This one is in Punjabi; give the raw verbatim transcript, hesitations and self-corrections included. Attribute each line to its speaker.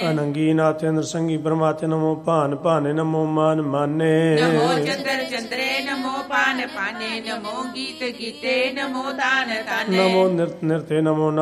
Speaker 1: ਅਨੰਗੀ ਨਾਥ ਇੰਦਰ ਸੰਗੀ ਬ੍ਰਹਮਾਤੇ ਨਮੋ ਭਾਨ ਭਾਨੇ ਨਮੋ ਮਾਨ ਮਾਨੇ
Speaker 2: ਨਮੋ ਚੰਦਰ ਚੰਦਰੇ ਨਮੋ ਪਾਨ ਪਾਨੇ ਨਮੋ ਗੀਤ ਗੀਤੇ ਨਮੋ ਤਾਨ ਤਾਨੇ
Speaker 1: ਨਮੋ ਨਿਰਤ ਨਿਰਤੇ ਨਮੋ